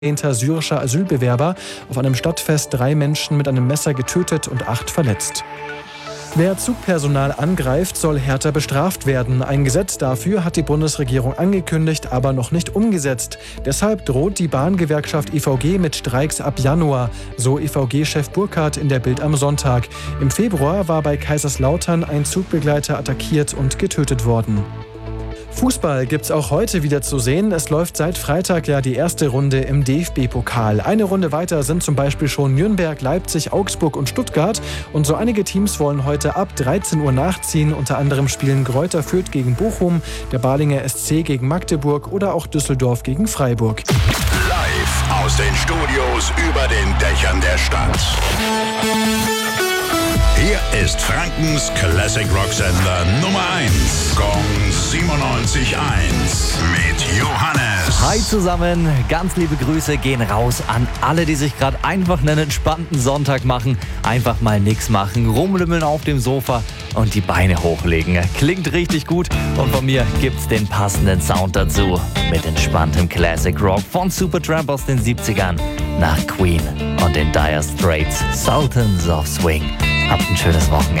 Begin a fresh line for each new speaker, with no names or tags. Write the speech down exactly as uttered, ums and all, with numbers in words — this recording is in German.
Hinter syrischer Asylbewerber auf einem Stadtfest drei Menschen mit einem Messer getötet und acht verletzt. Wer Zugpersonal angreift, soll härter bestraft werden. Ein Gesetz dafür hat die Bundesregierung angekündigt, aber noch nicht umgesetzt. Deshalb droht die Bahngewerkschaft I V G mit Streiks ab Januar, so I V G-Chef Burkhardt in der Bild am Sonntag. Im Februar war bei Kaiserslautern ein Zugbegleiter attackiert und getötet worden. Fußball gibt's auch heute wieder zu sehen. Es läuft seit Freitag ja die erste Runde im D F B-Pokal. Eine Runde weiter sind zum Beispiel schon Nürnberg, Leipzig, Augsburg und Stuttgart. Und so einige Teams wollen heute ab dreizehn Uhr nachziehen. Unter anderem spielen Greuther Fürth gegen Bochum, der Balinger S C gegen Magdeburg oder auch Düsseldorf gegen Freiburg.
Live aus den Studios über den Dächern der Stadt. Hier ist Frankens Classic Rock Sender Nummer eins. Gong siebenundneunzig Komma eins mit Johannes.
Hi zusammen, ganz liebe Grüße gehen raus an alle, die sich gerade einfach einen entspannten Sonntag machen. Einfach mal nix machen, rumlümmeln auf dem Sofa und die Beine hochlegen. Klingt richtig gut und von mir gibt's den passenden Sound dazu. Mit entspanntem Classic Rock von Supertramp aus den siebzigern nach Queen und den Dire Straits, Sultans of Swing. Habt ein schönes Wochenende.